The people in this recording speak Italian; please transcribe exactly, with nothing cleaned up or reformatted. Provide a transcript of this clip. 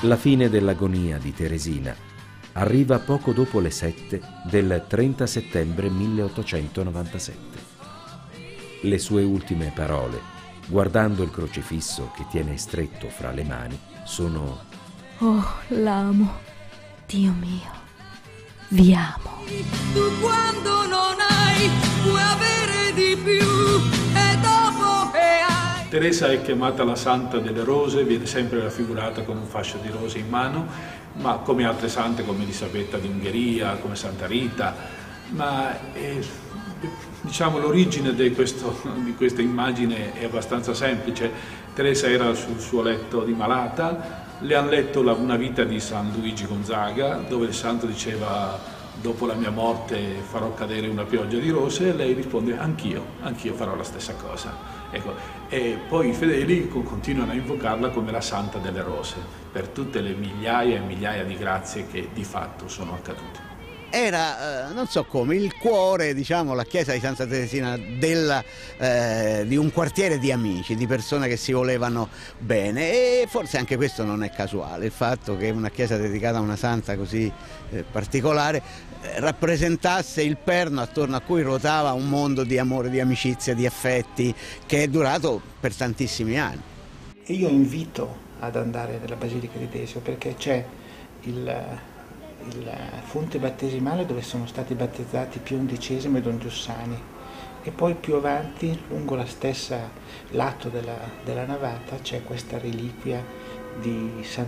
La fine dell'agonia di Teresina arriva poco dopo le sette del trenta settembre milleottocentonovantasette. Le sue ultime parole, guardando il crocifisso che tiene stretto fra le mani, sono: «Oh, l'amo, Dio mio, vi amo». Tu quando non hai puoi avere di più e dopo che hai. Teresa è chiamata la Santa delle Rose, viene sempre raffigurata con un fascio di rose in mano, ma come altre sante come Elisabetta di Ungheria, come Santa Rita, ma è, diciamo l'origine di, questo, di questa immagine è abbastanza semplice. Teresa era sul suo letto di malata, le hanno letto la, una vita di San Luigi Gonzaga, dove il santo diceva: dopo la mia morte farò cadere una pioggia di rose, e lei risponde: anch'io, anch'io farò la stessa cosa. Ecco, e poi i fedeli continuano a invocarla come la Santa delle Rose, per tutte le migliaia e migliaia di grazie che di fatto sono accadute. Era, eh, non so come, il cuore, diciamo, la chiesa di Santa Teresina della, eh, di un quartiere di amici, di persone che si volevano bene, e forse anche questo non è casuale, il fatto che una chiesa dedicata a una santa così eh, particolare eh, rappresentasse il perno attorno a cui ruotava un mondo di amore, di amicizia, di affetti che è durato per tantissimi anni. E io invito ad andare nella Basilica di Desio, perché c'è il... il fonte battesimale dove sono stati battezzati Pio undicesimo e Don Giussani, e poi più avanti lungo la stessa lato della, della navata c'è questa reliquia di San